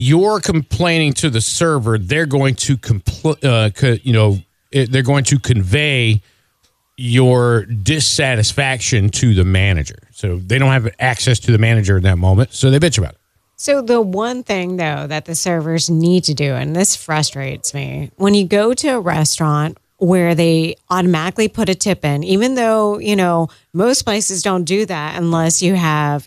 you're complaining to the server, they're going to they're going to convey your dissatisfaction to the manager. So they don't have access to the manager in that moment, so they bitch about it. So the one thing, though, that the servers need to do, and this frustrates me, when you go to a restaurant where they automatically put a tip in, even though, most places don't do that unless you have,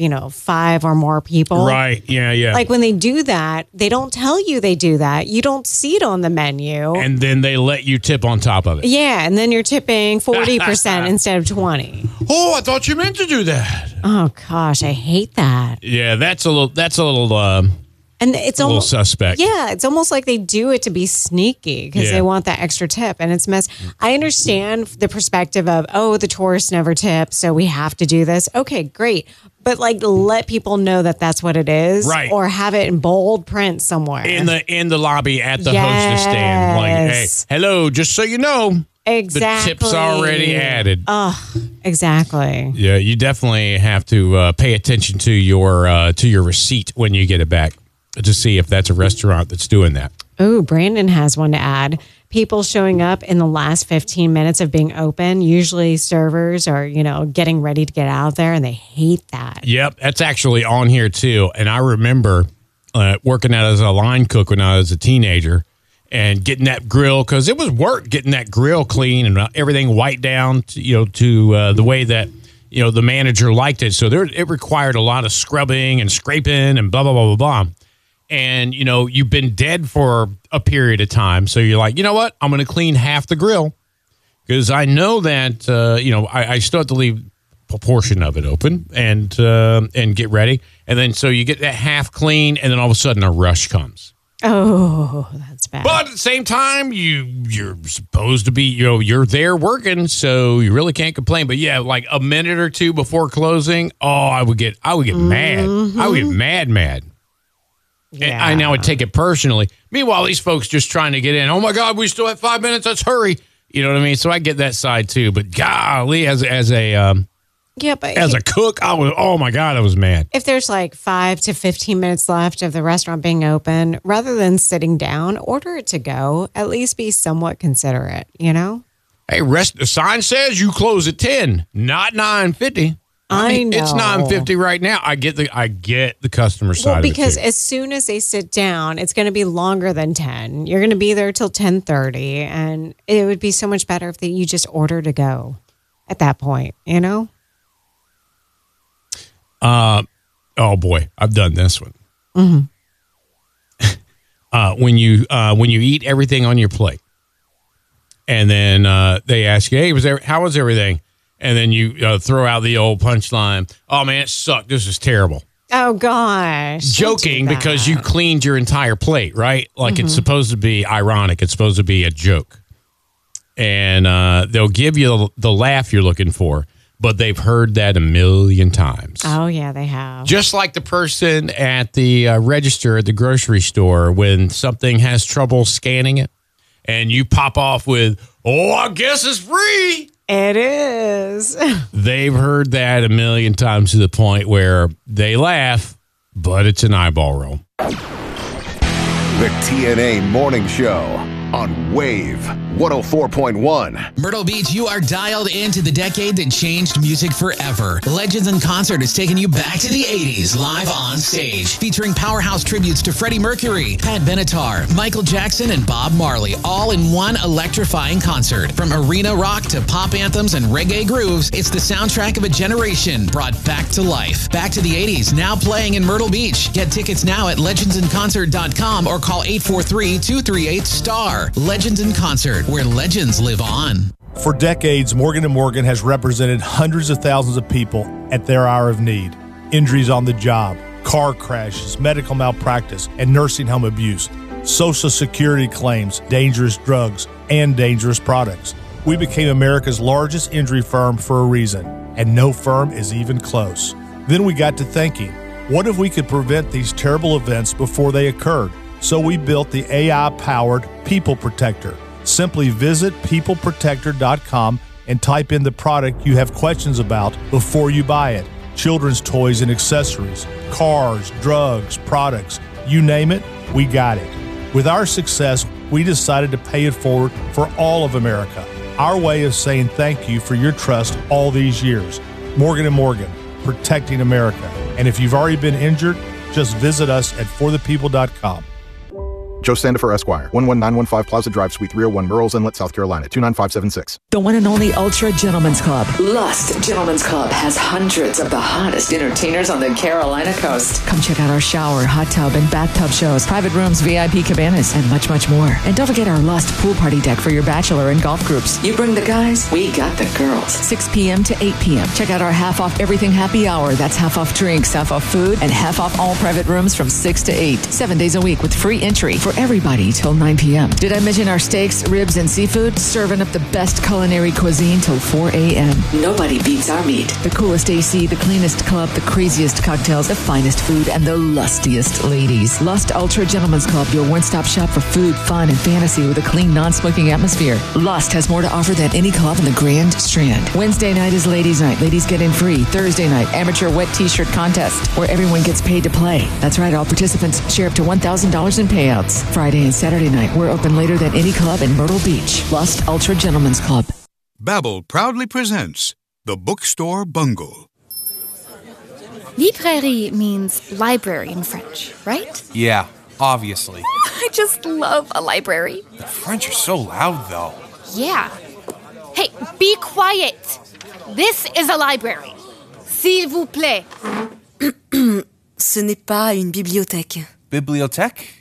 5 or more people. Right. Yeah. Like when they do that, they don't tell you they do that. You don't see it on the menu. And then they let you tip on top of it. Yeah. And then you're tipping 40% instead of 20. Oh, I thought you meant to do that. Oh, gosh. I hate that. Yeah, that's a little and it's a little almost suspect. Yeah, it's almost like they do it to be sneaky because they want that extra tip, and it's mess. I understand the perspective of, the tourists never tip, so we have to do this. Okay, great, but let people know that that's what it is, right? Or have it in bold print somewhere in the lobby at the hostess stand. Like, hey, hello, just so you know. Exactly. The tip's already added. Oh, exactly. Yeah, you definitely have to pay attention to your receipt when you get it back to see if that's a restaurant that's doing that. Oh, Brandon has one to add. People showing up in the last 15 minutes of being open, usually servers are, getting ready to get out there, and they hate that. Yep, that's actually on here too. And I remember working out as a line cook when I was a teenager and getting that grill, because it was work getting that grill clean and everything wiped down to the way that the manager liked it. So it required a lot of scrubbing and scraping and blah blah blah blah blah. And you've been dead for a period of time, so you're like, you know what? I'm going to clean half the grill because I know that I still have to leave a portion of it open and get ready, and then so you get that half clean, and then all of a sudden a rush comes. Oh, that's bad. But at the same time, you're supposed to be, you're there working, so you really can't complain. But yeah, like a minute or two before closing, I would get mad. I would get mad. Yeah. And I now would take it personally. Meanwhile, these folks just trying to get in. Oh my God, we still have 5 minutes. Let's hurry. You know what I mean? So I get that side too. But golly, as a cook, oh my God, I was mad. If there's 5 to 15 minutes left of the restaurant being open, rather than sitting down, order it to go. At least be somewhat considerate, Hey, the sign says you close at 10, not 9:50. I know. It's 9:50 right now. I get the customer side of it. Because as soon as they sit down, it's going to be longer than 10. You're going to be there till 10:30, and it would be so much better if you just order to go at that point, Oh boy, I've done this one. Mm-hmm. When you eat everything on your plate, and then they ask you, "Hey, how was everything?" And then you throw out the old punchline, "Oh man, it sucked. This is terrible." Oh gosh, joking because you cleaned your entire plate, right? Like It's supposed to be ironic. It's supposed to be a joke, and they'll give you the laugh you're looking for. But they've heard that a million times. Oh, yeah, they have. Just like the person at the register at the grocery store when something has trouble scanning it, and you pop off with, I guess it's free. It is. They've heard that a million times to the point where they laugh, but it's an eyeball roll. The TNA Morning Show on Wave 104.1. Myrtle Beach, you are dialed into the decade that changed music forever. Legends in Concert is taking you back to the 80s, live on stage, featuring powerhouse tributes to Freddie Mercury, Pat Benatar, Michael Jackson, and Bob Marley, all in one electrifying concert. From arena rock to pop anthems and reggae grooves, it's the soundtrack of a generation brought back to life. Back to the 80s, now playing in Myrtle Beach. Get tickets now at legendsinconcert.com or call 843-238-STAR. Legends in Concert, where legends live on. For decades, Morgan & Morgan has represented hundreds of thousands of people at their hour of need. Injuries on the job, car crashes, medical malpractice, and nursing home abuse, Social Security claims, dangerous drugs, and dangerous products. We became America's largest injury firm for a reason, and no firm is even close. Then we got to thinking, what if we could prevent these terrible events before they occurred? So we built the AI-powered People Protector. Simply visit peopleprotector.com and type in the product you have questions about before you buy it. Children's toys and accessories, cars, drugs, products, you name it, We got it. With our success, we decided to pay it forward for all of America. Our way of saying thank you for your trust all these years. Morgan & Morgan, protecting America. And if you've already been injured, just visit us at forthepeople.com. Joe Sandifer, Esquire, 11915 Plaza Drive, Suite 301, Murrells Inlet, South Carolina, 29576. The one and only Ultra Gentlemen's Club. Lust Gentlemen's Club has hundreds of the hottest entertainers on the Carolina coast. Come check out our shower, hot tub, and bathtub shows, private rooms, VIP cabanas, and much, much more. And don't forget our Lust pool party deck for your bachelor and golf groups. You bring the guys, we got the girls. 6 p.m. to 8 p.m. Check out our half off everything happy hour. That's half off drinks, half off food, and half off all private rooms from 6 to 8. 7 days a week with free entry for everybody till 9 p.m. Did I mention our steaks, ribs, and seafood? Serving up the best culinary cuisine till 4 a.m. Nobody beats our meat. The coolest AC, the cleanest club, the craziest cocktails, the finest food, and the lustiest ladies. Lust Ultra Gentlemen's Club, your one-stop shop for food, fun, and fantasy with a clean, non-smoking atmosphere. Lust has more to offer than any club in the Grand Strand. Wednesday night is ladies' night. Ladies get in free. Thursday night, amateur wet t-shirt contest, where everyone gets paid to play. That's right, all participants share up to $1,000 in payouts. Friday and Saturday night, we're open later than any club in Myrtle Beach. Lust Ultra Gentlemen's Club. Babbel proudly presents The Bookstore Bungle. Librairie means library in French, right? Yeah, obviously. I just love a library. The French are so loud, though. Yeah. Hey, be quiet. This is a library. S'il vous plaît. Ce n'est pas une bibliothèque. Bibliothèque?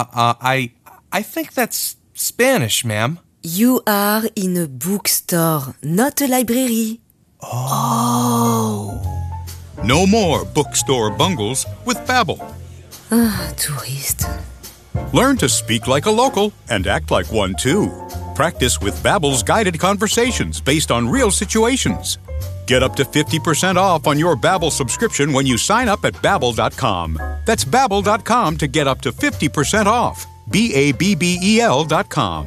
I think that's Spanish, ma'am. You are in a bookstore, not a library. Oh. No more bookstore bungles with Babbel. Ah, touriste. Learn to speak like a local and act like one too. Practice with Babbel's guided conversations based on real situations. Get up to 50% off on your Babbel subscription when you sign up at Babbel.com. That's Babbel.com to get up to 50% off. Babbel.com.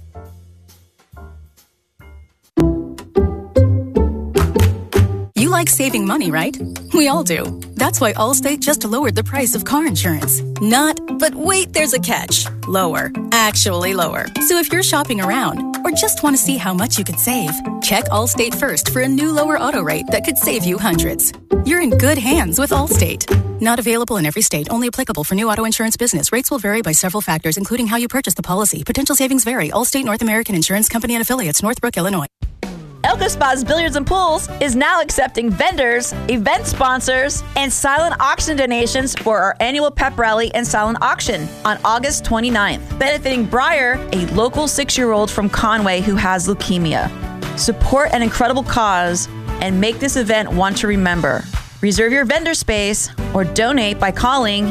You like saving money, right? We all do. That's why Allstate just lowered the price of car insurance. Not, but wait, there's a catch. Lower. Actually lower. So if you're shopping around or just want to see how much you could save, check Allstate first for a new lower auto rate that could save you hundreds. You're in good hands with Allstate. Not available in every state. Only applicable for new auto insurance business. Rates will vary by several factors, including how you purchase the policy. Potential savings vary. Allstate North American Insurance Company and Affiliates, Northbrook, Illinois. Elko Spas Billiards and Pools is now accepting vendors, event sponsors, and silent auction donations for our annual pep rally and silent auction on August 29th, benefiting Briar, a local 6-year-old from Conway who has leukemia. Support an incredible cause and make this event one to remember. Reserve your vendor space or donate by calling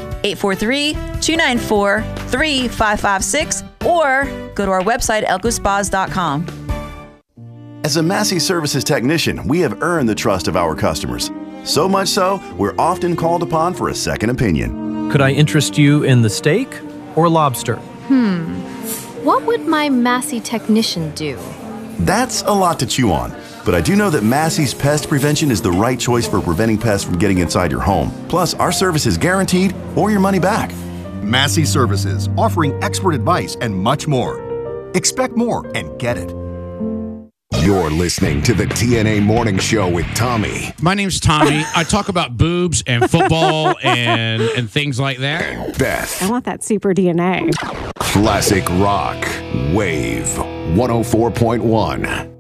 843-294-3556 or go to our website, elkospas.com. As a Massey Services technician, we have earned the trust of our customers. So much so, we're often called upon for a second opinion. Could I interest you in the steak or lobster? What would my Massey technician do? That's a lot to chew on. But I do know that Massey's Pest Prevention is the right choice for preventing pests from getting inside your home. Plus, our service is guaranteed or your money back. Massey Services, offering expert advice and much more. Expect more and get it. You're listening to the TNA Morning Show with Tommy. My name's Tommy. I talk about boobs and football and things like that. Beth. I want that super DNA. Classic Rock. Wave 104.1.